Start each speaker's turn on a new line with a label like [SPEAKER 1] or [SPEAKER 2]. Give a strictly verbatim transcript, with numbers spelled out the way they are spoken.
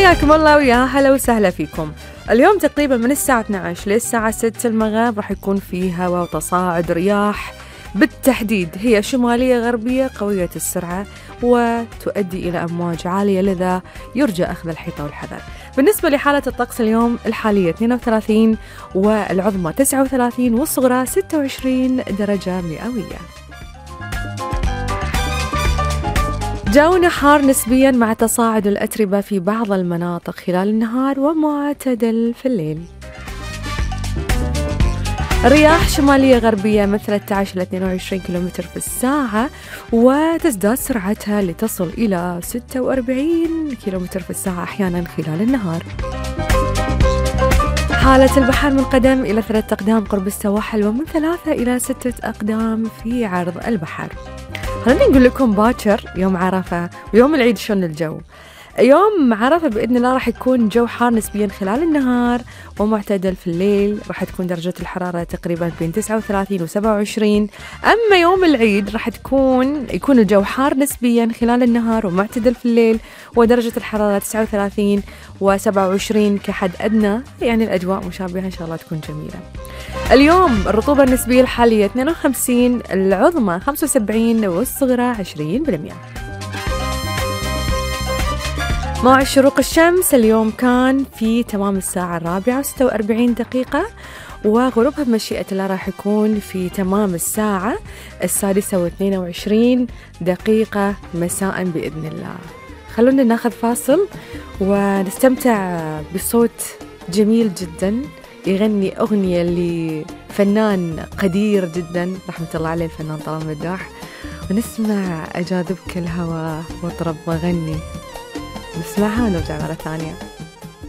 [SPEAKER 1] حياكم الله ويا هلا وسهلا فيكم. اليوم تقريبا من الساعة اثنتي عشرة للساعة ستة المغرب راح يكون في هواء وتصاعد رياح، بالتحديد هي شمالية غربية قوية السرعة وتؤدي إلى أمواج عالية، لذا يرجى أخذ الحيطة والحذر. بالنسبة لحالة الطقس اليوم الحالية اثنين وثلاثين والعظمى تسعة وثلاثين والصغرى ستة وعشرين درجة مئوية. جونا حار نسبيا مع تصاعد الأتربة في بعض المناطق خلال النهار ومعتدل في الليل. رياح شمالية غربية من ثلاثة عشر إلى اثنين وعشرين كيلومتر في الساعة وتزداد سرعتها لتصل إلى ستة وأربعين كيلومتر في الساعة أحيانا خلال النهار. حالة البحر من قدم إلى ثلاثة أقدام قرب السواحل ومن ثلاثة إلى ستة أقدام في عرض البحر. خليني نقول لكم باكر يوم عرفة ويوم العيد شلون الجو. يوم عرفة بإذن الله راح يكون جو حار نسبيا خلال النهار ومعتدل في الليل، راح تكون درجة الحرارة تقريبا بين تسعة وثلاثين وسبعة وعشرين. أما يوم العيد راح تكون يكون الجو حار نسبيا خلال النهار ومعتدل في الليل ودرجة الحرارة تسعة وثلاثين وسبعة وعشرين كحد أدنى، يعني الأجواء مشابهة إن شاء الله تكون جميلة. اليوم الرطوبة النسبية الحالية اثنين وخمسين، العظمى خمسة وسبعين والصغرى عشرين بالمئة. مع شروق الشمس اليوم كان في تمام الساعة الرابعة وستة وأربعين دقيقة، وغروبها بمشيئة الله راح يكون في تمام الساعة السادسة واثنين وعشرين دقيقة مساء بإذن الله. خلونا ناخذ فاصل ونستمتع بصوت جميل جدا يغني أغنية لفنان قدير جدا رحمة الله عليه الفنان طلال مداح، ونسمع أجاذبك الهوى واطرب وغني. نسمعها ونرجع مرة ثانية.